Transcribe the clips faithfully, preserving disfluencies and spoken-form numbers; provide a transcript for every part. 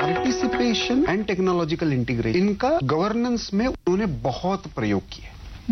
Participation and technological integration, इनका governance में उन्होंने बहुत प्रयोग किया।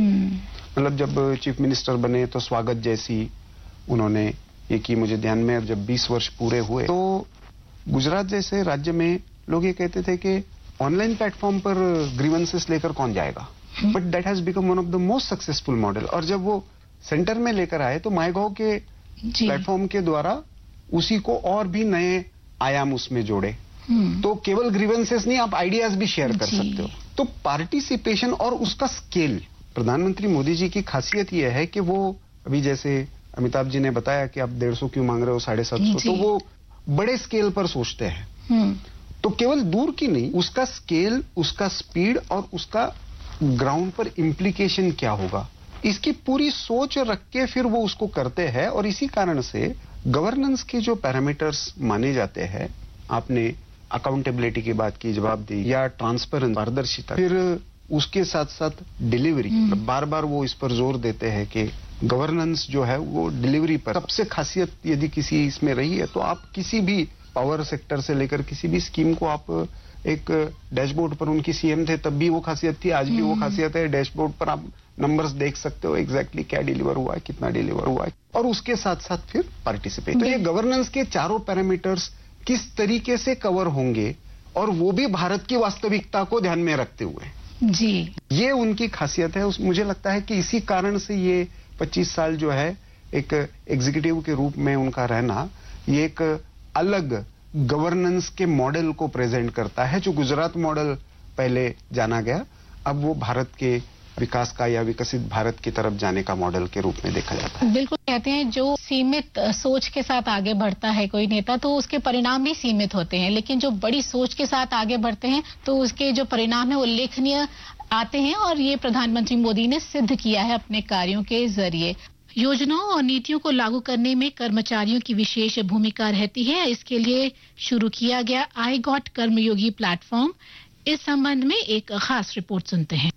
मतलब जब चीफ मिनिस्टर बने तो स्वागत जैसी उन्होंने ये की, मुझे ध्यान में अब जब बीस वर्ष पूरे हुए तो गुजरात जैसे राज्य में लोग ये कहते थे कि ऑनलाइन प्लेटफॉर्म पर ग्रीवेंसेस लेकर कौन जाएगा, but that has become one of the most successful model. और जब वो सेंटर में लेकर आए तो माईगॉव के प्लेटफॉर्म के द्वारा उसी को और भी नए आयाम उसमें जोड़े, तो केवल ग्रीवेंसेस नहीं, आप आइडियाज भी शेयर कर सकते हो। तो पार्टिसिपेशन और उसका स्केल, प्रधानमंत्री मोदी जी की खासियत यह है कि वो अभी जैसे अमिताभ जी ने बताया कि आप डेढ़ सौ क्यों मांग रहे हो, साढ़े सात सौ, तो वो बड़े स्केल पर सोचते हैं। तो केवल दूर की नहीं, उसका स्केल, उसका स्पीड और उसका ग्राउंड पर इम्प्लीकेशन क्या होगा, इसकी पूरी सोच रख के फिर वो उसको करते हैं। और इसी कारण से गवर्नेंस के जो पैरामीटर्स माने जाते हैं, आपने अकाउंटेबिलिटी की बात की, जवाबदेही या ट्रांसपेरेंस, पारदर्शिता, फिर उसके साथ साथ डिलीवरी, बार बार वो इस पर जोर देते हैं कि गवर्नेंस जो है वो डिलीवरी पर सबसे खासियत यदि किसी इसमें रही है तो आप किसी भी पावर सेक्टर से लेकर किसी भी स्कीम को आप एक डैशबोर्ड पर, उनकी सीएम थे तब भी वो खासियत थी, आज भी वो खासियत है, डैशबोर्ड पर आप नंबर्स देख सकते हो एग्जैक्टली क्या डिलीवर हुआ है, कितना डिलीवर हुआ है, और उसके साथ साथ फिर पार्टिसिपेट। तो ये गवर्नेंस के चारों पैरामीटर्स किस तरीके से कवर होंगे और वो भी भारत की वास्तविकता को ध्यान में रखते हुए जी, ये उनकी खासियत है। उस मुझे लगता है कि इसी कारण से ये पच्चीस साल जो है एक एग्जीक्यूटिव के रूप में उनका रहना, ये एक अलग गवर्नेंस के मॉडल को प्रेजेंट करता है। जो गुजरात मॉडल पहले जाना गया, अब वो भारत के विकास का या विकसित भारत की तरफ जाने का मॉडल के रूप में देखा जाता है। बिल्कुल, कहते हैं जो सीमित सोच के साथ आगे बढ़ता है कोई नेता तो उसके परिणाम भी सीमित होते हैं, लेकिन जो बड़ी सोच के साथ आगे बढ़ते हैं तो उसके जो परिणाम है उल्लेखनीय आते हैं, और ये प्रधानमंत्री मोदी ने सिद्ध किया है अपने कार्यों के जरिए। योजनाओं और नीतियों को लागू करने में कर्मचारियों की विशेष भूमिका रहती है। इसके लिए शुरू किया गया आई गॉट कर्मयोगी प्लेटफॉर्म, इस संबंध में एक खास रिपोर्ट सुनते हैं।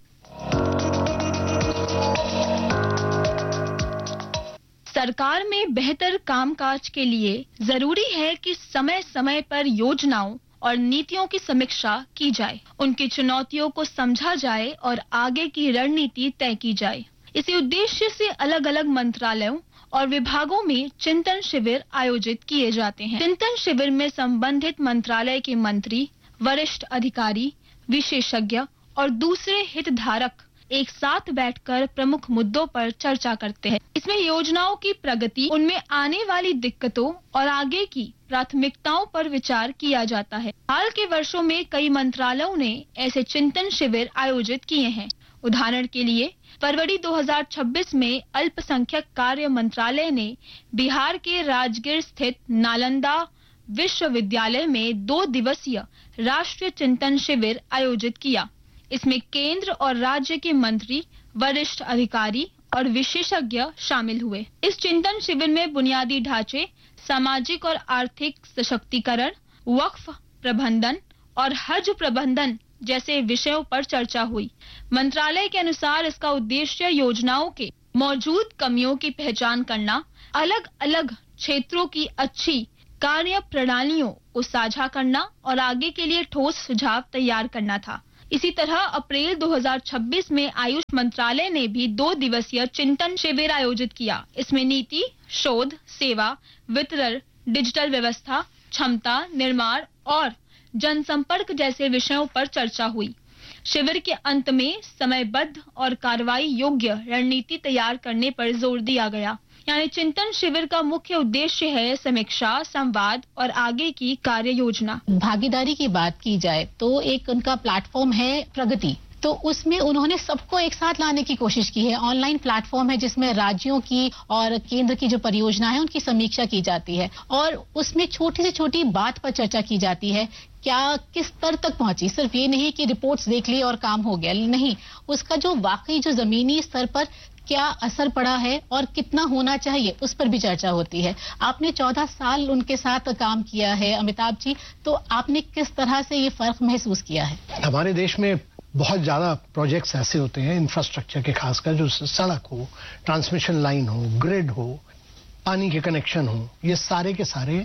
सरकार में बेहतर कामकाज के लिए जरूरी है कि समय समय पर योजनाओं और नीतियों की समीक्षा की जाए, उनकी चुनौतियों को समझा जाए और आगे की रणनीति तय की जाए। इसी उद्देश्य से अलग अलग मंत्रालयों और विभागों में चिंतन शिविर आयोजित किए जाते हैं। चिंतन शिविर में संबंधित मंत्रालय के मंत्री, वरिष्ठ अधिकारी, विशेषज्ञ और दूसरे हितधारक एक साथ बैठकर प्रमुख मुद्दों पर चर्चा करते हैं। इसमें योजनाओं की प्रगति, उनमें आने वाली दिक्कतों और आगे की प्राथमिकताओं पर विचार किया जाता है। हाल के वर्षों में कई मंत्रालयों ने ऐसे चिंतन शिविर आयोजित किए हैं। उदाहरण के लिए फरवरी दो हज़ार छब्बीस में अल्पसंख्यक कार्य मंत्रालय ने बिहार के राजगीर स्थित नालंदा विश्वविद्यालय में दो दिवसीय राष्ट्रीय चिंतन शिविर आयोजित किया। इसमें केंद्र और राज्य के मंत्री, वरिष्ठ अधिकारी और विशेषज्ञ शामिल हुए। इस चिंतन शिविर में बुनियादी ढांचे, सामाजिक और आर्थिक सशक्तिकरण, वक्फ प्रबंधन और हज प्रबंधन जैसे विषयों पर चर्चा हुई। मंत्रालय के अनुसार इसका उद्देश्य योजनाओं के मौजूद कमियों की पहचान करना, अलग अलग क्षेत्रों की अच्छी कार्य प्रणालियों को साझा करना और आगे के लिए ठोस सुझाव तैयार करना था। इसी तरह अप्रैल दो हज़ार छब्बीस में आयुष मंत्रालय ने भी दो दिवसीय चिंतन शिविर आयोजित किया। इसमें नीति, शोध, सेवा, वितरण, डिजिटल व्यवस्था, क्षमता निर्माण और जनसंपर्क जैसे विषयों पर चर्चा हुई। शिविर के अंत में समयबद्ध और कार्रवाई योग्य रणनीति तैयार करने पर जोर दिया गया। यानी चिंतन शिविर का मुख्य उद्देश्य है समीक्षा, संवाद और आगे की कार्य योजना। भागीदारी की बात की जाए तो एक उनका प्लेटफॉर्म है प्रगति, तो उसमें उन्होंने सबको एक साथ लाने की कोशिश की है। ऑनलाइन प्लेटफॉर्म है जिसमें राज्यों की और केंद्र की जो परियोजना है उनकी समीक्षा की जाती है और उसमें छोटी से छोटी बात पर चर्चा की जाती है। क्या किस स्तर तक पहुंची, सिर्फ ये नहीं कि रिपोर्ट्स देख ली और काम हो गया, नहीं, उसका जो वाकई जो जमीनी स्तर पर क्या असर पड़ा है और कितना होना चाहिए उस पर भी चर्चा होती है। आपने चौदह साल उनके साथ काम किया है अमिताभ जी, तो आपने किस तरह से ये फर्क महसूस किया है? हमारे देश में बहुत ज्यादा प्रोजेक्ट्स ऐसे होते हैं इंफ्रास्ट्रक्चर के, खासकर जो सड़क हो, ट्रांसमिशन लाइन हो, ग्रिड हो, पानी के कनेक्शन हो, ये सारे के सारे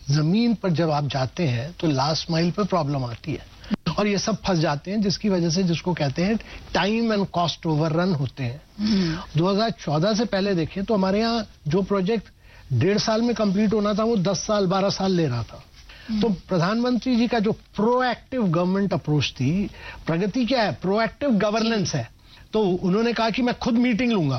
जमीन पर जब आप जाते हैं तो लास्ट माइल पे प्रॉब्लम आती है और ये सब फंस जाते हैं, जिसकी वजह से जिसको कहते हैं टाइम एंड कॉस्ट ओवररन होते हैं। दो हज़ार चौदह से पहले देखें तो हमारे यहाँ जो प्रोजेक्ट डेढ़ साल में कंप्लीट होना था वो दस साल बारह साल ले रहा था। तो प्रधानमंत्री जी का जो प्रोएक्टिव गवर्नमेंट अप्रोच थी, प्रगति क्या है, प्रोएक्टिव गवर्नेंस है। तो उन्होंने कहा कि मैं खुद मीटिंग लूंगा,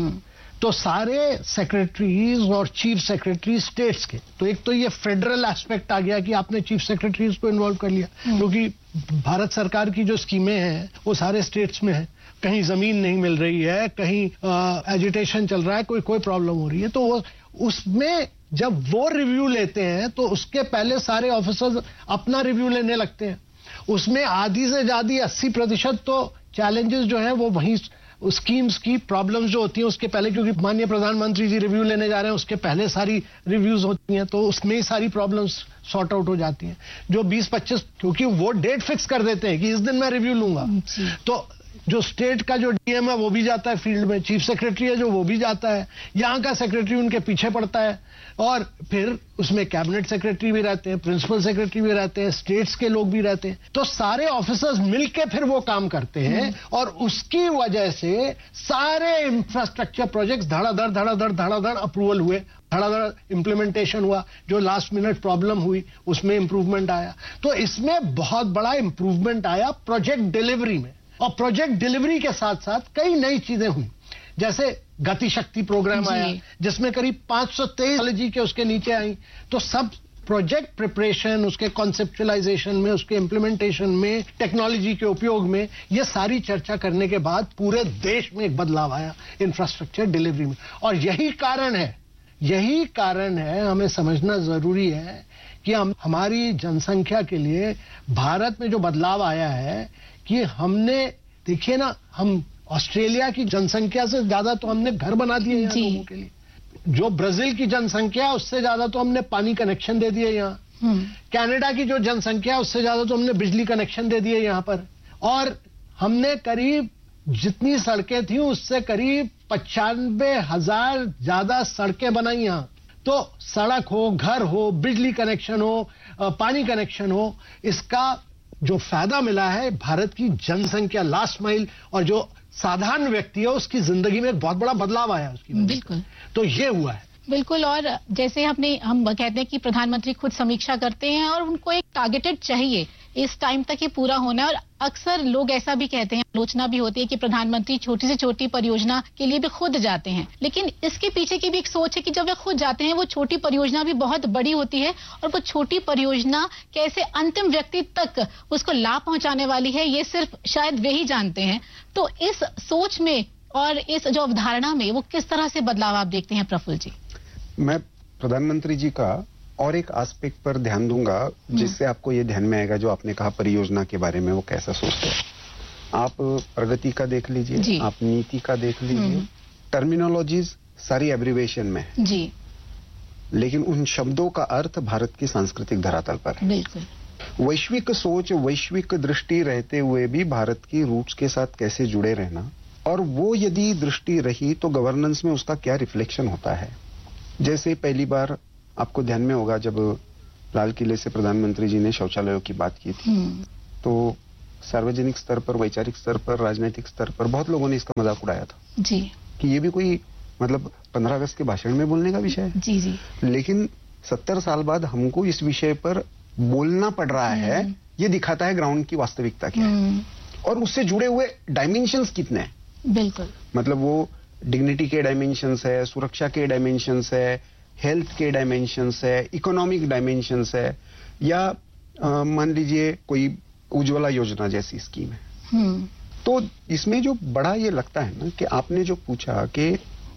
तो सारे सेक्रेटरीज और चीफ सेक्रेटरी स्टेट्स के, तो एक तो ये फेडरल एस्पेक्ट आ गया कि आपने चीफ सेक्रेटरीज को इन्वॉल्व कर लिया, क्योंकि भारत सरकार की जो स्कीमें हैं वो सारे स्टेट्स में है। कहीं जमीन नहीं मिल रही है, कहीं एजिटेशन चल रहा है, कोई कोई प्रॉब्लम हो रही है, तो वो उसमें जब वो रिव्यू लेते हैं तो उसके पहले सारे ऑफिसर्स अपना रिव्यू लेने लगते हैं। उसमें आधी से ज्यादा अस्सी प्रतिशत तो चैलेंजेस जो है वो वहीं स्कीम्स की प्रॉब्लम्स जो होती हैं उसके पहले, क्योंकि माननीय प्रधानमंत्री जी रिव्यू लेने जा रहे हैं उसके पहले सारी रिव्यूज होती हैं, तो उसमें ही सारी प्रॉब्लम्स सॉर्ट आउट हो जाती हैं। जो बीस पच्चीस, क्योंकि वो डेट फिक्स कर देते हैं कि इस दिन मैं रिव्यू लूंगा, तो जो स्टेट का जो डीएम है वो भी जाता है फील्ड में, चीफ सेक्रेटरी है जो वो भी जाता है, यहाँ का सेक्रेटरी उनके पीछे पड़ता है, और फिर उसमें कैबिनेट सेक्रेटरी भी रहते हैं, प्रिंसिपल सेक्रेटरी भी रहते हैं, स्टेट्स के लोग भी रहते हैं, तो सारे ऑफिसर्स मिलके फिर वो काम करते हैं और उसकी वजह से सारे इंफ्रास्ट्रक्चर प्रोजेक्ट्स धड़ाधड़ धड़ाधड़ धड़ाधड़ अप्रूवल हुए, धड़ाधड़ इंप्लीमेंटेशन हुआ। जो लास्ट मिनट प्रॉब्लम हुई उसमें इंप्रूवमेंट आया, तो इसमें बहुत बड़ा इंप्रूवमेंट आया प्रोजेक्ट डिलीवरी में। और प्रोजेक्ट डिलीवरी के साथ साथ कई नई चीजें हुई, जैसे गति शक्ति प्रोग्राम आया जिसमें करीब पांच सौ तेईस टेक्नोलॉजी के उसके नीचे आई, तो सब प्रोजेक्ट प्रिपरेशन, उसके कॉन्सेप्चुअलाइजेशन में, उसके इंप्लीमेंटेशन में, टेक्नोलॉजी के उपयोग में, ये सारी चर्चा करने के बाद पूरे देश में एक बदलाव आया इंफ्रास्ट्रक्चर डिलीवरी में। और यही कारण है यही कारण है हमें समझना जरूरी है कि हम हमारी जनसंख्या के लिए भारत में जो बदलाव आया है कि हमने, देखिए ना, हम ऑस्ट्रेलिया की जनसंख्या से ज्यादा तो हमने घर बना दिए यहाँ लोगों के लिए, जो ब्राजील की जनसंख्या उससे ज्यादा तो हमने पानी कनेक्शन दे दिए यहाँ, कनाडा की जो जनसंख्या उससे ज्यादा तो हमने बिजली कनेक्शन दे दिए यहाँ पर, और हमने करीब जितनी सड़कें थी उससे करीब पचानवे हजार ज्यादा सड़कें बनाई यहाँ। तो सड़क हो, घर हो, बिजली कनेक्शन हो, पानी कनेक्शन हो, इसका जो फायदा मिला है भारत की जनसंख्या, लास्ट माइल, और जो साधारण व्यक्ति है उसकी जिंदगी में एक बहुत बड़ा बदलाव आया उसकी वजह से। बिल्कुल, तो ये हुआ है। बिल्कुल। और जैसे हमने हम कहते हैं कि प्रधानमंत्री खुद समीक्षा करते हैं और उनको एक टारगेटेड चाहिए, इस टाइम तक ये पूरा होना है। और अक्सर लोग ऐसा भी कहते हैं, आलोचना भी होती है कि प्रधानमंत्री छोटी से छोटी परियोजना के लिए भी खुद जाते हैं, लेकिन इसके पीछे की भी एक सोच है कि जब वे खुद जाते हैं वो छोटी परियोजना भी बहुत बड़ी होती है, और वो छोटी परियोजना कैसे अंतिम व्यक्ति तक उसको लाभ पहुंचाने वाली है ये सिर्फ शायद वे ही जानते हैं। तो इस सोच में और इस जो अवधारणा में वो किस तरह से बदलाव आप देखते हैं प्रफुल्ल जी? मैं प्रधानमंत्री जी का और एक एस्पेक्ट पर ध्यान दूंगा जिससे आपको ये ध्यान में आएगा, जो आपने कहा परियोजना के बारे में वो कैसा सोचते हैं। आप प्रगति का देख लीजिए, आप नीति का देख लीजिए, टर्मिनोलॉजीज सारी एब्रिवेशन में है जी, लेकिन उन शब्दों का अर्थ भारत की सांस्कृतिक धरातल पर है। बिल्कुल। वैश्विक सोच, वैश्विक दृष्टि रहते हुए भी भारत की रूट्स के साथ कैसे जुड़े रहना, और वो यदि दृष्टि रही तो गवर्नेंस में उसका क्या रिफ्लेक्शन होता है। जैसे पहली बार आपको ध्यान में होगा जब लाल किले से प्रधानमंत्री जी ने शौचालयों की बात की थी, तो सार्वजनिक स्तर पर, वैचारिक स्तर पर, राजनीतिक स्तर पर बहुत लोगों ने इसका मजाक उड़ाया था जी, कि ये भी कोई मतलब पंद्रह अगस्त के भाषण में बोलने का विषय है जी जी। लेकिन सत्तर साल बाद हमको इस विषय पर बोलना पड़ रहा है, ये दिखाता है ग्राउंड की वास्तविकता क्या है और उससे जुड़े हुए डायमेंशंस कितने हैं। बिल्कुल, मतलब वो डिग्निटी के डायमेंशंस है, सुरक्षा के डायमेंशंस है, हेल्थ के डायमेंशंस है, इकोनॉमिक डायमेंशंस है, या मान लीजिए कोई उज्ज्वला योजना जैसी स्कीम है। तो इसमें जो बड़ा ये लगता है ना कि आपने जो पूछा कि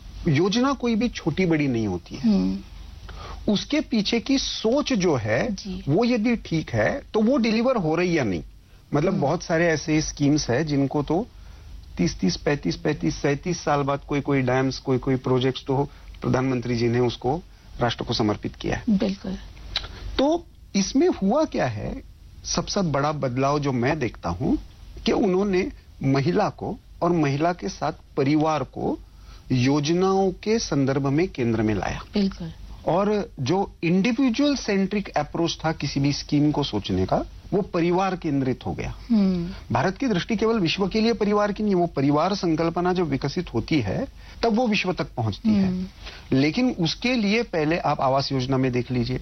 योजना कोई भी छोटी बड़ी नहीं होती है, उसके पीछे की सोच जो है वो यदि ठीक है तो वो डिलीवर हो रही या नहीं। मतलब बहुत सारे ऐसे स्कीम्स है जिनको तो तीस तीस पैंतीस पैंतीस सैंतीस साल बाद कोई कोई डैम्स, कोई कोई प्रोजेक्ट्स तो प्रधानमंत्री जी ने उसको राष्ट्र को समर्पित किया है। बिल्कुल। तो इसमें हुआ क्या है, सबसे बड़ा बदलाव जो मैं देखता हूं कि उन्होंने महिला को और महिला के साथ परिवार को योजनाओं के संदर्भ में केंद्र में लाया। बिल्कुल। और जो इंडिविजुअल सेंट्रिक अप्रोच था किसी भी स्कीम को सोचने का, वो परिवार केंद्रित हो गया। भारत की दृष्टि केवल विश्व के लिए परिवार की नहीं, वो परिवार संकल्पना जब विकसित होती है तब वो विश्व तक पहुंचती है। लेकिन उसके लिए पहले आप आवास योजना में देख लीजिए,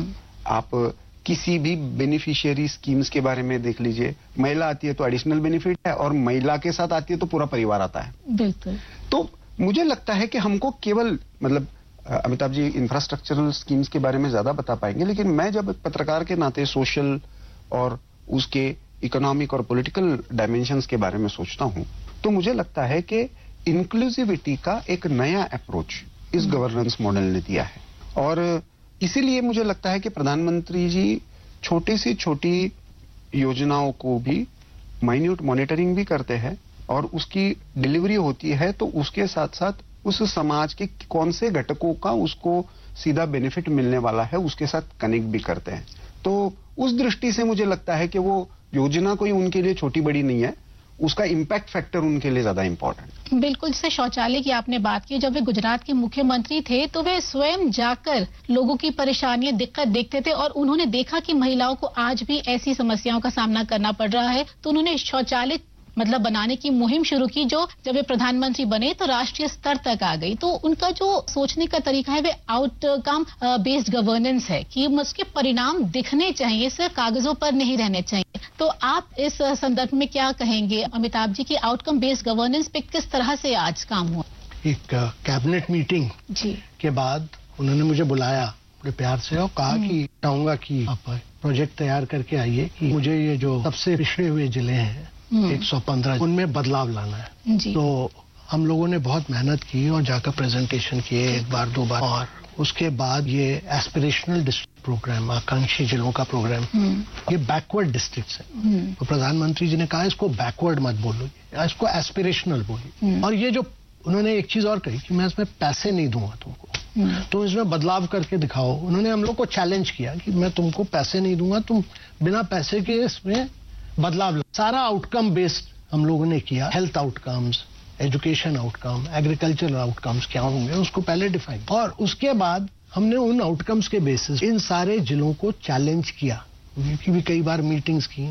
आप किसी भी बेनिफिशियरी स्कीम्स के बारे में देख लीजिए, महिला आती है तो एडिशनल बेनिफिट है, और महिला के साथ आती है तो पूरा परिवार आता है। बिल्कुल। तो मुझे लगता है कि हमको केवल, मतलब अमिताभ जी इंफ्रास्ट्रक्चरल स्कीम्स के बारे में ज्यादा बता पाएंगे, लेकिन मैं जब पत्रकार के नाते सोशल और उसके इकोनॉमिक और पॉलिटिकल डायमेंशंस के बारे में सोचता हूं, तो मुझे लगता है कि इंक्लूसिविटी का एक नया अप्रोच इस गवर्नेंस मॉडल ने दिया है। और इसीलिए मुझे लगता है कि प्रधानमंत्री जी छोटी से छोटी योजनाओं को भी माइन्यूट मॉनिटरिंग भी करते हैं, और उसकी डिलीवरी होती है तो उसके साथ साथ उस समाज के कौन से घटकों का उसको सीधा बेनिफिट मिलने वाला है उसके साथ कनेक्ट भी करते हैं। तो उस दृष्टि से मुझे लगता है कि वो योजना कोई उनके लिए छोटी बड़ी नहीं है, उसका इम्पैक्ट फैक्टर उनके लिए ज्यादा इंपॉर्टेंट। बिल्कुल, जैसे शौचालय की आपने बात की, जब वे गुजरात के मुख्यमंत्री थे तो वे स्वयं जाकर लोगों की परेशानियां दिक्कत देखते थे, और उन्होंने देखा कि महिलाओं को आज भी ऐसी समस्याओं का सामना करना पड़ रहा है, तो उन्होंने शौचालय मतलब बनाने की मुहिम शुरू की, जो जब वे प्रधानमंत्री बने तो राष्ट्रीय स्तर तक आ गई। तो उनका जो सोचने का तरीका है वे आउटकम बेस्ड गवर्नेंस है, कि उसके परिणाम दिखने चाहिए, सिर्फ कागजों पर नहीं रहने चाहिए। तो आप इस संदर्भ में क्या कहेंगे अमिताभ जी की आउटकम बेस्ड गवर्नेंस पे किस तरह से आज काम हुआ? एक कैबिनेट मीटिंग जी के बाद उन्होंने मुझे बुलाया बड़े प्यार से और कहा कि चाहूंगा कि आप प्रोजेक्ट तैयार करके आइए कि मुझे ये जो सबसे पिछड़े हुए जिले हैं एक सौ पंद्रह, उनमें बदलाव लाना है। तो हम लोगों ने बहुत मेहनत की और जाकर प्रेजेंटेशन किए एक बार दो बार, और उसके बाद ये एस्पिरेशनल डिस्ट्रिक्ट प्रोग्राम, आकांक्षी जिलों का प्रोग्राम, ये बैकवर्ड डिस्ट्रिक्ट्स है। तो प्रधानमंत्री जी ने कहा इसको बैकवर्ड मत बोलिए, इसको एस्पिरेशनल बोलिए। और ये जो उन्होंने एक चीज और कही कि मैं इसमें पैसे नहीं दूंगा तुमको, तो इसमें बदलाव करके दिखाओ। उन्होंने हम लोग को चैलेंज किया कि मैं तुमको पैसे नहीं दूंगा, तुम बिना पैसे के इसमें बदलाव। सारा आउटकम बेस्ड हम लोगों ने किया, health outcomes, education outcome, agricultural outcomes क्या होंगे उसको पहले डिफाइन, और उसके बाद हमने उन आउटकम्स के बेसिस इन सारे जिलों को चैलेंज किया, की भी कई बार मीटिंग्स की।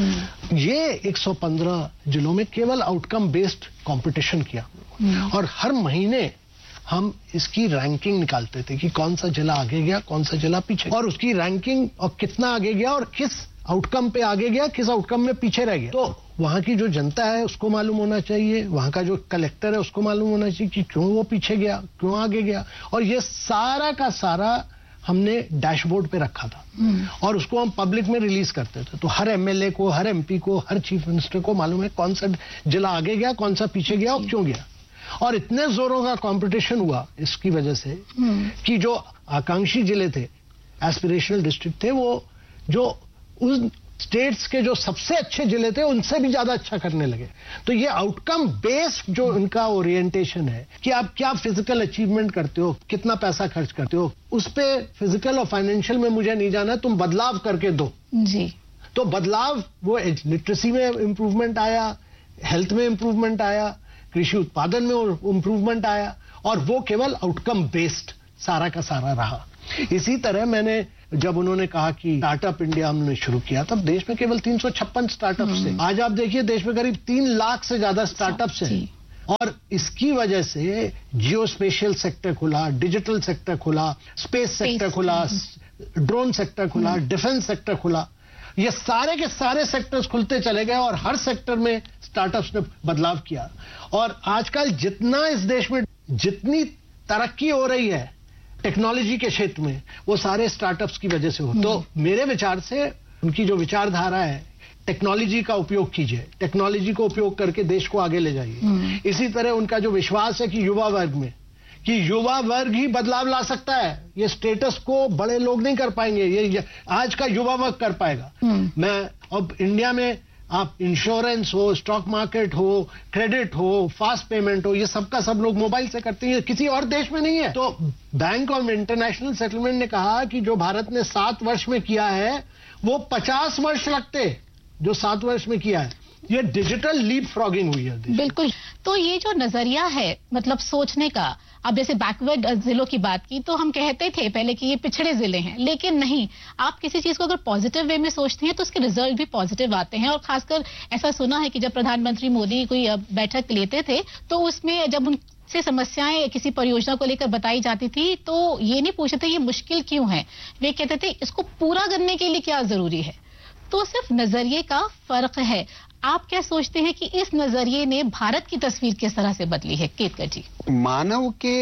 ये एक सौ पंद्रह जिलों में केवल आउटकम बेस्ड कंपटीशन किया, और हर महीने हम इसकी रैंकिंग निकालते थे कि कौन सा जिला आगे गया, कौन सा जिला पीछे, और उसकी रैंकिंग और कितना आगे गया और किस आउटकम पे आगे गया, किस आउटकम में पीछे रह गया। तो वहां की जो जनता है उसको मालूम होना चाहिए, वहां का जो कलेक्टर है उसको मालूम होना चाहिए कि क्यों वो पीछे गया, क्यों आगे गया, और ये सारा का सारा हमने डैशबोर्ड पे रखा था, और उसको हम पब्लिक में रिलीज करते थे। तो हर एमएलए को, हर एमपी को, हर चीफ मिनिस्टर को मालूम है कौन सा जिला आगे गया, कौन सा पीछे गया और क्यों गया। और इतने जोरों का कंपटीशन हुआ इसकी वजह से कि जो आकांक्षी जिले थे, एस्पिरेशनल डिस्ट्रिक्ट थे, वो जो उस स्टेट्स के जो सबसे अच्छे जिले थे उनसे भी ज्यादा अच्छा करने लगे। तो ये आउटकम बेस्ड जो इनका ओरिएंटेशन है कि आप क्या फिजिकल अचीवमेंट करते हो, कितना पैसा खर्च करते हो, उस पे फिजिकल और फाइनेंशियल में मुझे नहीं जाना, तुम बदलाव करके दो जी। तो बदलाव, वो लिटरेसी में इंप्रूवमेंट आया, हेल्थ में इंप्रूवमेंट आया, कृषि उत्पादन में इंप्रूवमेंट आया, और वो केवल आउटकम बेस्ड सारा का सारा रहा। इसी तरह मैंने जब उन्होंने कहा कि स्टार्टअप इंडिया हमने शुरू किया, तब देश में केवल तीन सौ छप्पन स्टार्टअप्स थे। आज आप देखिए देश में करीब तीन लाख से ज्यादा स्टार्टअप्स हैं, और इसकी वजह से जियो स्पेशियल सेक्टर खुला, डिजिटल सेक्टर खुला, स्पेस सेक्टर खुला, ड्रोन सेक्टर खुला, डिफेंस सेक्टर खुला। ये सारे के सारे सेक्टर्स खुलते चले गए, और हर सेक्टर में स्टार्टअप्स ने बदलाव किया। और आजकल जितना इस देश में जितनी तरक्की हो रही है टेक्नोलॉजी के क्षेत्र में, वो सारे स्टार्टअप्स की वजह से हो। तो मेरे विचार से उनकी जो विचारधारा है, टेक्नोलॉजी का उपयोग कीजिए, टेक्नोलॉजी को उपयोग करके देश को आगे ले जाइए। इसी तरह उनका जो विश्वास है कि युवा वर्ग में, कि युवा वर्ग ही बदलाव ला सकता है, ये स्टेटस को बड़े लोग नहीं कर पाएंगे, ये आज का युवा वर्ग कर पाएगा। मैं अब इंडिया में आप इंश्योरेंस हो, स्टॉक मार्केट हो, क्रेडिट हो, फास्ट पेमेंट हो, ये सबका सब लोग मोबाइल से करते हैं, किसी और देश में नहीं है। तो बैंक ऑफ इंटरनेशनल सेटलमेंट ने कहा कि जो भारत ने सात वर्ष में किया है वो पचास वर्ष लगते जो सात वर्ष में किया है। ये डिजिटल लीप फ्रॉगिंग हुई है। बिल्कुल। तो ये जो नजरिया है मतलब सोचने का, अब जैसे बैकवर्ड जिलों की बात की तो हम कहते थे पहले कि ये पिछड़े जिले हैं, लेकिन नहीं, आप किसी चीज को अगर पॉजिटिव वे में सोचते हैं तो उसके रिजल्ट भी पॉजिटिव आते हैं। और खासकर ऐसा सुना है कि जब प्रधानमंत्री मोदी कोई बैठक लेते थे तो उसमें जब उनसे समस्याएं किसी परियोजना को लेकर बताई जाती थी तो ये नहीं पूछते थे ये मुश्किल क्यों है, वे कहते थे इसको पूरा करने के लिए क्या जरूरी है। तो सिर्फ नजरिए का फर्क है। आप क्या सोचते हैं कि इस नजरिए ने भारत की तस्वीर किस तरह से बदली है? केतकर जी। मानव के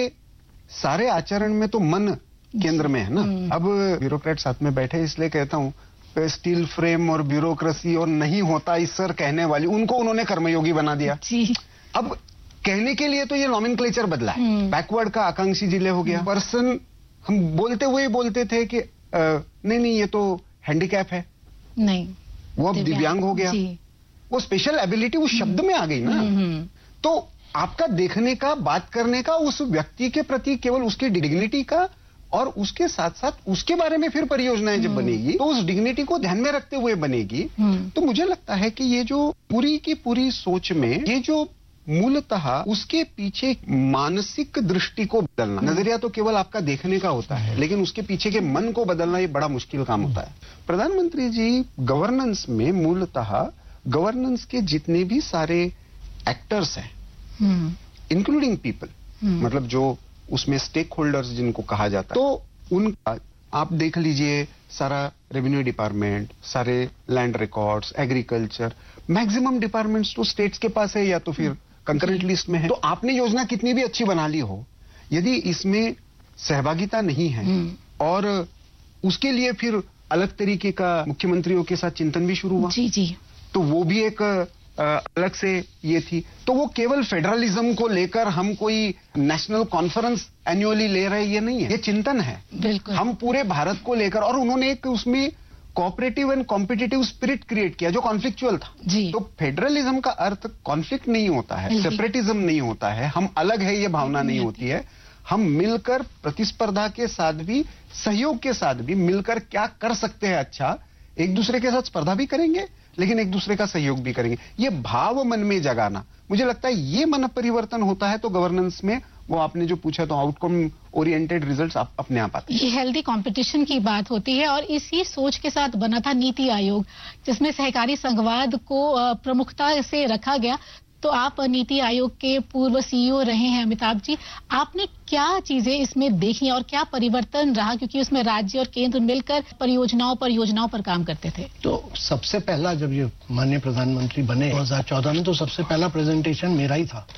सारे आचरण में तो मन केंद्र में है ना। अब ब्यूरोक्रेट साथ में बैठे इसलिए कहता हूं, स्टील फ्रेम और ब्यूरोक्रेसी और नहीं होता इस सर कहने वाली, उनको उन्होंने कर्मयोगी बना दिया जी। अब कहने के लिए तो ये नॉमेनक्लेचर बदला है। बैकवर्ड का आकांक्षी जिले हो गया। पर्सन हम बोलते हुए बोलते थे कि आ, नहीं नहीं ये तो हैंडीकैप है, नहीं वो अब दिव्यांग हो गया। वो स्पेशल एबिलिटी उस शब्द में आ गई ना। तो आपका देखने का, बात करने का, उस व्यक्ति के प्रति केवल उसकी डिग्निटी का और उसके साथ साथ उसके बारे में फिर परियोजनाएं जब बनेगी तो उस डिग्निटी को ध्यान में रखते हुए बनेगी। तो मुझे लगता है कि ये जो पूरी की पूरी सोच में ये जो मूलतः उसके पीछे मानसिक दृष्टि को बदलना, नजरिया तो केवल आपका देखने का होता है लेकिन उसके पीछे के मन को बदलना ये बड़ा मुश्किल काम होता है। प्रधानमंत्री जी गवर्नेंस में मूलतः गवर्नेंस के जितने भी सारे एक्टर्स हैं इंक्लूडिंग पीपल, मतलब जो उसमें स्टेक होल्डर्स जिनको कहा जाता है, तो उनका आप देख लीजिए सारा रेवेन्यू डिपार्टमेंट, सारे land records, agriculture, maximum departments तो स्टेट्स के पास है या तो फिर कंकरेंट लिस्ट में है। तो आपने योजना कितनी भी अच्छी बना ली हो, यदि इसमें सहभागिता नहीं है और उसके लिए फिर अलग तरीके का मुख्यमंत्रियों के साथ चिंतन भी शुरू हुआ जी जी, तो वो भी एक आ, अलग से ये थी। तो वो केवल फेडरलिज्म को लेकर हम कोई नेशनल कॉन्फ्रेंस एनुअली ले रहे ये नहीं है, ये चिंतन है बिल्कुल हम पूरे भारत को लेकर। और उन्होंने एक उसमें cooperative and competitive spirit create किया जो कॉन्फ्लिक्चुअल था जी। तो फेडरलिज्म का अर्थ कॉन्फ्लिक्ट नहीं होता है, सेपरेटिज्म नहीं होता है, हम अलग है ये भावना नहीं होती है। हम मिलकर प्रतिस्पर्धा के साथ भी, सहयोग के साथ भी मिलकर क्या कर सकते हैं अच्छा, एक दूसरे के साथ स्पर्धा भी करेंगे लेकिन एक दूसरे का सहयोग भी करेंगे। ये भाव मन में जगाना, मुझे लगता है ये मन परिवर्तन होता है तो गवर्नेंस में वो आपने जो पूछा तो आउटकम ओरिएंटेड रिजल्ट्स आप अपने आप आते हैं। ये हेल्दी कंपटीशन की बात होती है और इसी सोच के साथ बना था नीति आयोग जिसमें सहकारी संघवाद को प्रमुखता से रखा गया। तो आप नीति आयोग के पूर्व सीईओ रहे हैं अमिताभ जी, आपने क्या चीजें इसमें देखी और क्या परिवर्तन रहा, क्योंकि उसमें राज्य और केंद्र मिलकर परियोजनाओं पर योजनाओं पर काम करते थे। तो सबसे पहला जब ये माननीय प्रधानमंत्री बने दो हज़ार चौदह में तो सबसे पहला प्रेजेंटेशन मेरा ही था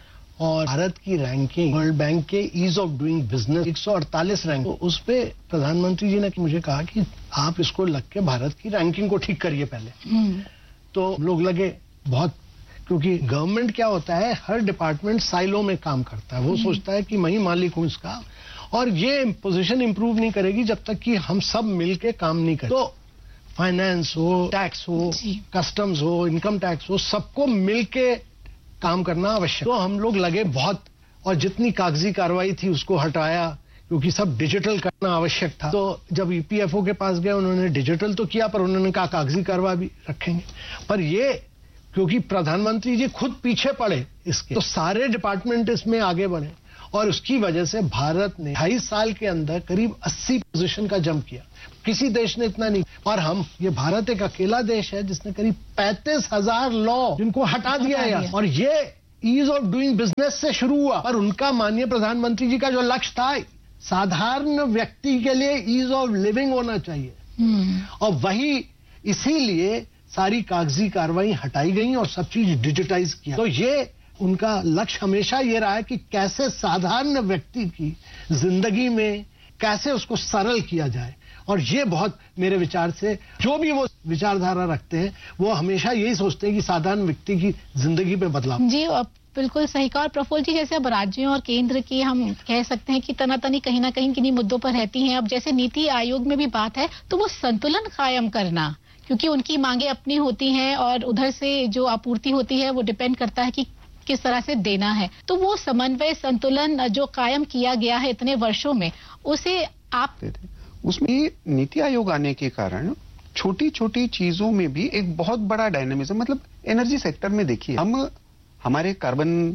और भारत की रैंकिंग वर्ल्ड बैंक के ईज ऑफ डूइंग बिजनेस एक सौ अड़तालीस रैंक, तो उस पे प्रधानमंत्री जी ने मुझे कहा कि आप इसको लग के भारत की रैंकिंग को ठीक करिए पहले। तो लोग लगे बहुत, क्योंकि गवर्नमेंट क्या होता है हर डिपार्टमेंट साइलो में काम करता है, वो सोचता है कि मैं ही मालिक हूं इसका और ये पोजीशन इंप्रूव नहीं करेगी जब तक कि हम सब मिलके काम नहीं करें। तो फाइनेंस हो, टैक्स हो, कस्टम्स हो, इनकम टैक्स हो, सबको मिलके काम करना आवश्यक। तो हम लोग लगे बहुत और जितनी कागजी कार्रवाई थी उसको हटाया क्योंकि सब डिजिटल करना आवश्यक था। तो जब ईपीएफओ के पास गए उन्होंने डिजिटल तो किया पर उन्होंने कहा कागजी कार्रवाई भी रखेंगे। पर ये क्योंकि प्रधानमंत्री जी खुद पीछे पड़े इसके, तो सारे डिपार्टमेंट इसमें आगे बढ़े और उसकी वजह से भारत ने ढाई साल के अंदर करीब अस्सी पोजीशन का जंप किया। किसी देश ने इतना नहीं, और हम ये भारत एक अकेला देश है जिसने करीब पैंतीस हजार लॉ जिनको हटा दिया है और ये ईज ऑफ डूइंग बिजनेस से शुरू हुआ। और उनका माननीय प्रधानमंत्री जी का जो लक्ष्य था साधारण व्यक्ति के लिए ईज ऑफ लिविंग होना चाहिए और वही इसीलिए सारी कागजी कार्रवाई हटाई गई और सब चीज डिजिटाइज किया। तो ये उनका लक्ष्य हमेशा ये रहा है कि कैसे साधारण व्यक्ति की जिंदगी में कैसे उसको सरल किया जाए और ये बहुत मेरे विचार से जो भी वो विचारधारा रखते हैं वो हमेशा यही सोचते हैं कि साधारण व्यक्ति की जिंदगी में बदलाव। जी अब बिल्कुल सही कहा। और प्रफुल्ल जी जैसे अब राज्यों और केंद्र की हम कह सकते हैं कि तनातनी कहीं ना कहीं किन्हीं मुद्दों पर रहती हैं। अब जैसे नीति आयोग में भी बात है तो वो संतुलन कायम करना, क्योंकि उनकी मांगे अपनी होती हैं और उधर से जो आपूर्ति होती है वो डिपेंड करता है कि किस तरह से देना है। तो वो समन्वय संतुलन जो कायम किया गया है इतने वर्षों में उसे आप उसमें नीति आयोग आने के कारण छोटी छोटी चीजों में भी एक बहुत बड़ा डायनामिज्म, मतलब एनर्जी सेक्टर में देखिए हम हमारे कार्बन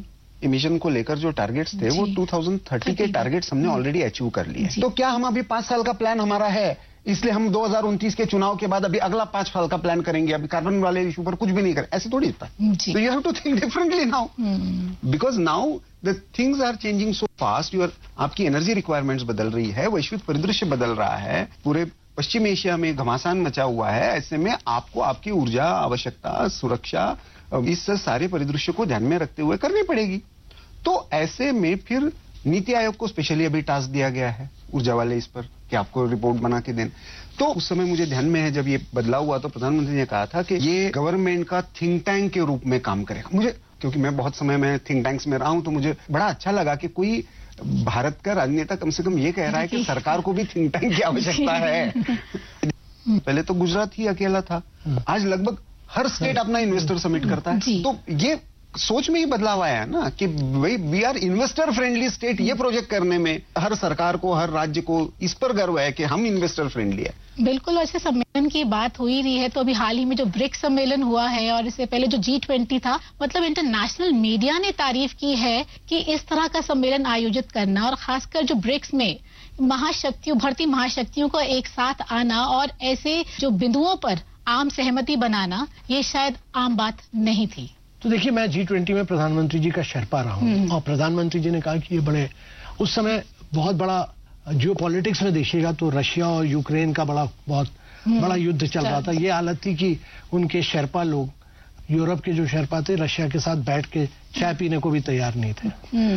इमिशन को लेकर जो टारगेट्स थे वो टू थाउजेंड थर्टी के टारगेट्स हमने ऑलरेडी अचीव कर लिए। तो क्या हम अभी पांच साल का प्लान हमारा है, इसलिए हम दो हज़ार उनतीस के चुनाव के बाद अभी अगला पांच साल का प्लान करेंगे, अभी कार्बन वाले इशू पर कुछ भी नहीं करें, ऐसे थोड़ी होता है। तो you have to think differently now, because now the things are changing so fast. Your आपकी एनर्जी रिक्वायरमेंट्स बदल रही है, वैश्विक परिदृश्य बदल रहा है, पूरे पश्चिम एशिया में घमासान मचा हुआ है। ऐसे में आपको आपकी ऊर्जा आवश्यकता, सुरक्षा, इस सारे परिदृश्य को ध्यान में रखते हुए करनी पड़ेगी। तो ऐसे में फिर नीति आयोग को स्पेशली अभी टास्क दिया गया है ऊर्जा वाले इस पर कि आपको रिपोर्ट बना के दें। तो उस समय मुझे ध्यान में है जब ये बदलाव हुआ तो प्रधानमंत्री ने कहा था कि ये गवर्नमेंट का थिंक टैंक के रूप में काम करेगा। मुझे, क्योंकि मैं बहुत समय में थिंक टैंक्स में रहा हूं, तो मुझे बड़ा अच्छा लगा कि कोई भारत का राजनेता कम से कम ये कह रहा है कि सरकार को भी थिंक टैंक की आवश्यकता है। पहले तो गुजरात ही अकेला था, आज लगभग हर स्टेट अपना इन्वेस्टर समिट करता है। तो ये सोच में ही बदलाव आया है ना कि भाई we are investor friendly state. ये प्रोजेक्ट करने में हर सरकार को, हर राज्य को इस पर गर्व है कि हम इन्वेस्टर फ्रेंडली है। बिल्कुल, वैसे सम्मेलन की बात हो ही रही है तो अभी हाल ही में जो ब्रिक्स सम्मेलन हुआ है और इससे पहले जो जी ट्वेंटी था, मतलब इंटरनेशनल मीडिया ने तारीफ की है कि इस तरह का सम्मेलन आयोजित करना और खासकर जो ब्रिक्स में महाशक्तियों, बढ़ती महाशक्तियों को एक साथ आना और ऐसे जो बिंदुओं पर आम सहमति बनाना, ये शायद आम बात नहीं थी। तो देखिए, मैं जी ट्वेंटी में प्रधानमंत्री जी का शेरपा रहा हूँ और प्रधानमंत्री जी ने कहा कि ये बड़े, उस समय बहुत बड़ा जियो पॉलिटिक्स में देखिएगा तो रशिया और यूक्रेन का बड़ा बहुत बड़ा युद्ध चल रहा था। ये हालत थी कि उनके शेरपा लोग, यूरोप के जो शेरपा थे, रशिया के साथ बैठ के चाय पीने को भी तैयार नहीं थे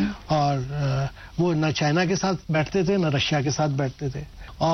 और वो न चाइना के साथ बैठते थे न रशिया के साथ बैठते थे।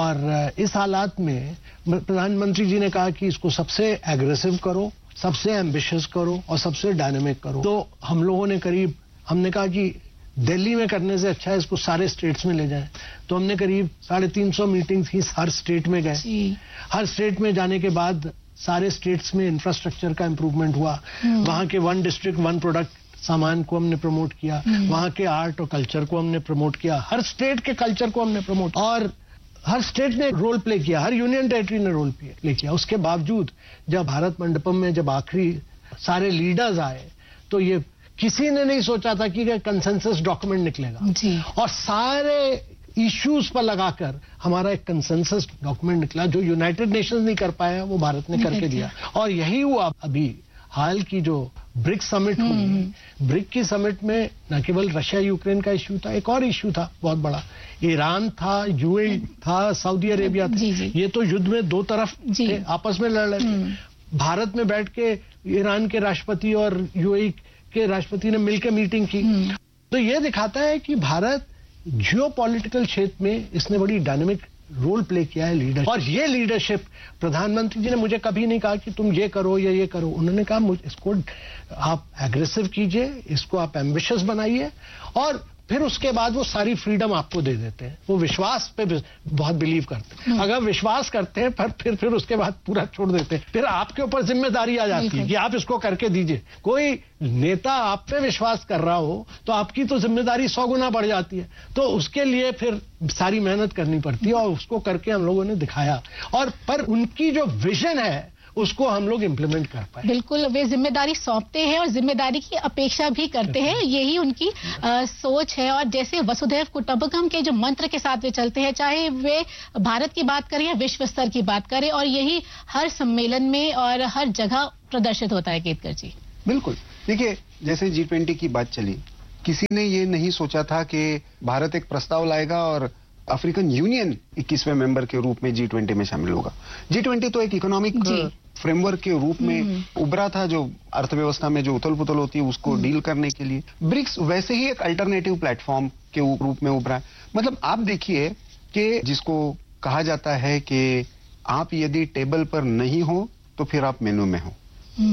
और इस हालात में प्रधानमंत्री जी ने कहा कि इसको सबसे एग्रेसिव करो, सबसे एम्बिशियस करो और सबसे डायनेमिक करो। तो हम लोगों ने करीब, हमने कहा कि दिल्ली में करने से अच्छा है इसको सारे स्टेट्स में ले जाएं। तो हमने करीब साढ़े तीन सौ मीटिंग्स ही हर स्टेट में गए। हर स्टेट में जाने के बाद सारे स्टेट्स में इंफ्रास्ट्रक्चर का इंप्रूवमेंट हुआ। वहां के वन डिस्ट्रिक्ट वन प्रोडक्ट सामान को हमने प्रमोट किया, वहां के आर्ट और कल्चर को हमने प्रमोट किया, हर स्टेट के कल्चर को हमने प्रमोट, और हर स्टेट ने रोल प्ले किया, हर यूनियन टेरिटरी ने रोल प्ले किया। उसके बावजूद जब भारत मंडपम में जब आखिरी सारे लीडर्स आए तो ये किसी ने नहीं सोचा था कि कंसेंसस डॉक्यूमेंट निकलेगा और सारे इश्यूज पर लगाकर हमारा एक कंसेंसस डॉक्यूमेंट निकला। जो यूनाइटेड नेशंस नहीं कर पाया वो भारत ने करके दिया। और यही हुआ अभी हाल की जो ब्रिक्स समिट हुई। ब्रिक की समिट में न केवल रशिया यूक्रेन का इश्यू था, एक और इश्यू था बहुत बड़ा, ईरान था, यूएई था, सऊदी अरेबिया था। जी जी। ये तो युद्ध में दो तरफ थे, आपस में लड़ रहे थे। भारत में बैठ के ईरान के राष्ट्रपति और यूएई के राष्ट्रपति ने मिलकर मीटिंग की। तो ये दिखाता है कि भारत जियो पॉलिटिकल क्षेत्र में इसने बड़ी डायनेमिक रोल प्ले किया है, लीडर। और ये लीडरशिप प्रधानमंत्री जी ने मुझे कभी नहीं कहा कि तुम ये करो या ये करो। उन्होंने कहा इसको आप एग्रेसिव कीजिए, इसको आप एम्बिशियस बनाइए और फिर उसके बाद वो सारी फ्रीडम आपको दे देते हैं। वो विश्वास पे बहुत बिलीव करते हैं। अगर विश्वास करते हैं पर फिर फिर उसके बाद पूरा छोड़ देते हैं। फिर आपके ऊपर जिम्मेदारी आ जाती है कि आप इसको करके दीजिए। कोई नेता आप पे विश्वास कर रहा हो तो आपकी तो जिम्मेदारी सौ गुना बढ़ जाती है। तो उसके लिए फिर सारी मेहनत करनी पड़ती है और उसको करके हम लोगों ने दिखाया। और पर उनकी जो विजन है उसको हम लोग इम्प्लीमेंट कर पाए। बिल्कुल, वे जिम्मेदारी सौंपते हैं और जिम्मेदारी की अपेक्षा भी करते हैं। यही उनकी आ, सोच है। और जैसे वसुधैव कुटुंबकम के जो मंत्र के साथ वे चलते हैं, चाहे वे भारत की बात करें या विश्व स्तर की बात करें, और यही हर सम्मेलन में और हर जगह प्रदर्शित होता है। केतकर जी, बिल्कुल। देखिए, जैसे जी ट्वेंटी की बात चली, किसी ने ये नहीं सोचा था कि भारत एक प्रस्ताव लाएगा और अफ्रीकन यूनियन इक्कीसवें मेंबर के रूप में जी ट्वेंटी में शामिल होगा। जी ट्वेंटी तो एक इकोनॉमिक फ्रेमवर्क के रूप में उभरा था, जो अर्थव्यवस्था में जो उथल पुथल होती है उसको डील करने के लिए। ब्रिक्स वैसे ही एक अल्टरनेटिव प्लेटफॉर्म के रूप में उभरा है। मतलब आप देखिए कि जिसको कहा जाता है कि आप यदि टेबल पर नहीं हो तो फिर आप मेनू में हो।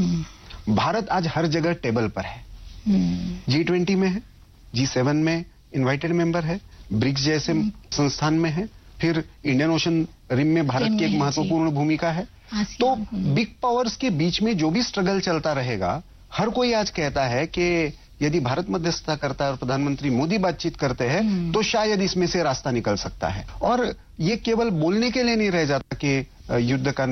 भारत आज हर जगह टेबल पर है। जी ट्वेंटी में है, जी सेवन में इन्वाइटेड मेंबर है, ब्रिक्स जैसे संस्थान में है, फिर इंडियन ओशन रिम में भारत की एक महत्वपूर्ण भूमिका है। तो बिग पावर्स के बीच में जो भी स्ट्रगल चलता रहेगा, हर कोई आज कहता है कि यदि भारत मध्यस्थता करता है और प्रधानमंत्री मोदी बातचीत करते हैं तो शायद इसमें से रास्ता निकल सकता है। और ये केवल बोलने के लिए नहीं रह जाता कि युद्ध का नहीं,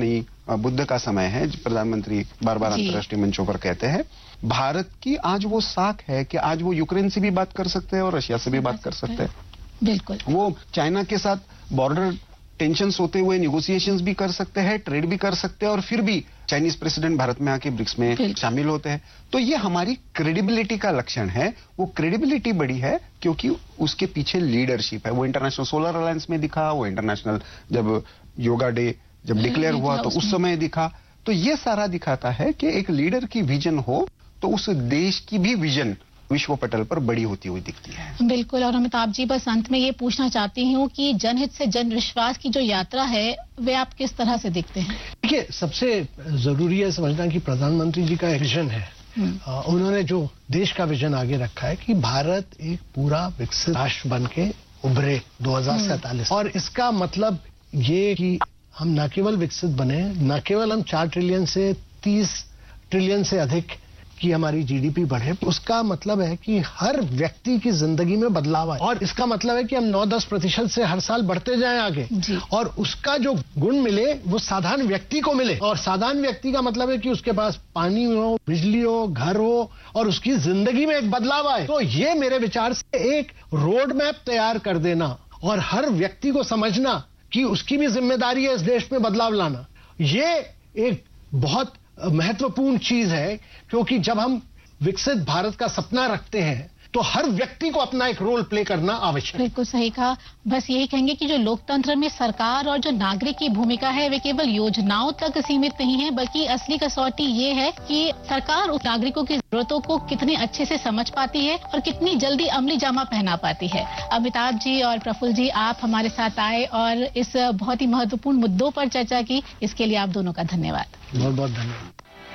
बुद्ध का समय है, प्रधानमंत्री बार बार अंतर्राष्ट्रीय मंचों पर कहते हैं। भारत की आज वो साख है कि आज वो यूक्रेन से भी बात कर सकते हैं और रशिया से भी बात कर सकते हैं। बिल्कुल। वो चाइना के साथ बॉर्डर टेंशन्स होते हुए निगोशिएशंस भी कर सकते हैं, ट्रेड भी कर सकते हैं, और फिर भी चाइनीज प्रेसिडेंट भारत में आके ब्रिक्स में शामिल होते हैं। तो ये हमारी क्रेडिबिलिटी का लक्षण है। वो क्रेडिबिलिटी बड़ी है क्योंकि उसके पीछे लीडरशिप है। वो इंटरनेशनल सोलर अलायंस में दिखा, वो इंटरनेशनल जब योगा डे जब डिक्लेयर हुआ तो उस समय दिखा। तो ये सारा दिखाता है कि एक लीडर की विजन हो तो उस देश की भी विजन विश्व पटल पर बड़ी होती हुई दिखती है। बिल्कुल। और अमिताभ जी, बस अंत में ये पूछना चाहती हूँ कि जनहित से जन विश्वास की जो यात्रा है वे आप किस तरह से देखते हैं? देखिए, सबसे जरूरी है समझना कि प्रधानमंत्री जी का एक विजन है। आ, उन्होंने जो देश का विजन आगे रखा है कि भारत एक पूरा विकसित राष्ट्र बन के उभरे दो हजार सैतालीस, और इसका मतलब ये कि हम न केवल विकसित बने, न केवल हम चार ट्रिलियन से तीस ट्रिलियन से अधिक कि हमारी जीडीपी बढ़े, उसका मतलब है कि हर व्यक्ति की जिंदगी में बदलाव आए, और इसका मतलब है कि हम नौ दस प्रतिशत से हर साल बढ़ते जाएं आगे, और उसका जो गुण मिले वो साधारण व्यक्ति को मिले। और साधारण व्यक्ति का मतलब है कि उसके पास पानी हो, बिजली हो, घर हो, और उसकी जिंदगी में एक बदलाव आए। तो ये मेरे विचार से एक रोड मैप तैयार कर देना और हर व्यक्ति को समझना कि उसकी भी जिम्मेदारी है इस देश में बदलाव लाना, ये एक बहुत महत्वपूर्ण चीज है। क्योंकि जब हम विकसित भारत का सपना रखते हैं तो हर व्यक्ति को अपना एक रोल प्ले करना आवश्यक है। बिल्कुल सही कहा। बस यही कहेंगे कि जो लोकतंत्र में सरकार और जो नागरिक की भूमिका है वे केवल योजनाओं तक सीमित नहीं है, बल्कि असली कसौटी ये है कि सरकार उस नागरिकों की जरूरतों को कितने अच्छे से समझ पाती है और कितनी जल्दी अमली जामा पहना पाती है। अमिताभ जी और प्रफुल्ल जी, आप हमारे साथ आए और इस बहुत ही महत्वपूर्ण मुद्दों पर चर्चा की, इसके लिए आप दोनों का धन्यवाद। बहुत बहुत धन्यवाद।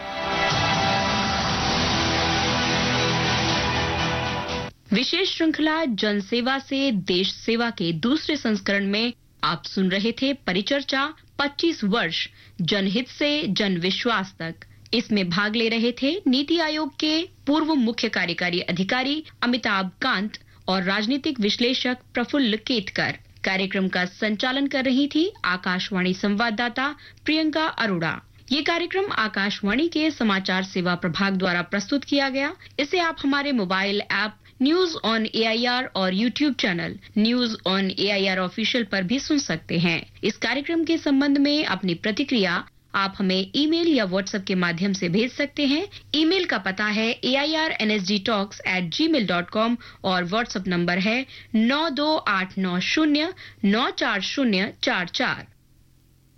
विशेष श्रृंखला जनसेवा से देश सेवा के दूसरे संस्करण में आप सुन रहे थे परिचर्चा पच्चीस वर्ष जनहित से जन विश्वास तक। इसमें भाग ले रहे थे नीति आयोग के पूर्व मुख्य कार्यकारी अधिकारी अमिताभ कांत और राजनीतिक विश्लेषक प्रफुल्ल केतकर। कार्यक्रम का संचालन कर रही थी आकाशवाणी संवाददाता प्रियंका अरोड़ा। ये कार्यक्रम आकाशवाणी के समाचार सेवा प्रभाग द्वारा प्रस्तुत किया गया। इसे आप हमारे mobile app news on A I R और YouTube channel news on A I R official पर भी सुन सकते हैं। इस कार्यक्रम के संबंध में अपनी प्रतिक्रिया आप हमें ईमेल या व्हाट्सएप के माध्यम से भेज सकते हैं। ईमेल का पता है ए I R N S G talks eight ji mail dot com और व्हाट्सएप नंबर है नौ दो आठ नौ शून्य नौ चार शून्य चार चार।